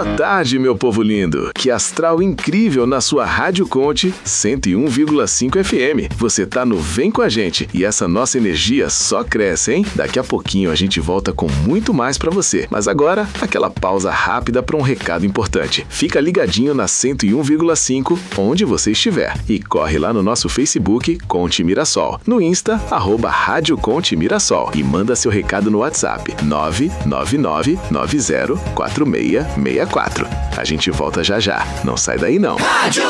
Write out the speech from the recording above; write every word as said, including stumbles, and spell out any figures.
Boa tarde, meu povo lindo. Que astral incrível na sua Rádio Conte cento e um vírgula cinco F M. Você tá no Vem com a gente e essa nossa energia só cresce, hein? Daqui a pouquinho a gente volta com muito mais pra você. Mas agora, aquela pausa rápida para um recado importante. Fica ligadinho na cento e um vírgula cinco, onde você estiver. E corre lá no nosso Facebook, Conte Mirassol. No Insta, arroba Rádio Conte Mirassol. E manda seu recado no WhatsApp, nove nove nove nove zero quatro seis seis quatro. A gente volta já já. Não sai daí não. Rádio